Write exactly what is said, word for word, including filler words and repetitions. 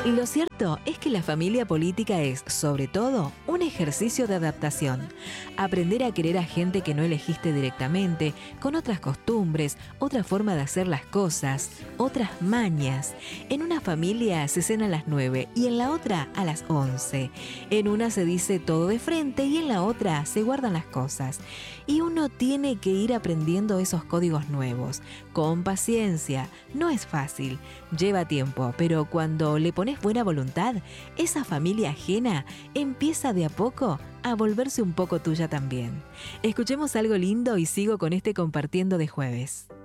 Lo cierto es que la familia política es, sobre todo, un ejercicio de adaptación. Aprender a querer a gente que no elegiste directamente, con otras costumbres, otra forma de hacer las cosas, otras mañas. En una familia se cena a las nueve y en la otra a las once. En una se dice todo de frente y en la otra se guardan las cosas. Y uno tiene que ir aprendiendo esos códigos nuevos. Con paciencia. No es fácil. Lleva tiempo, pero cuando le pones buena voluntad, esa familia ajena empieza de a poco a volverse un poco tuya también. Escuchemos algo lindo y sigo con este compartiendo de jueves.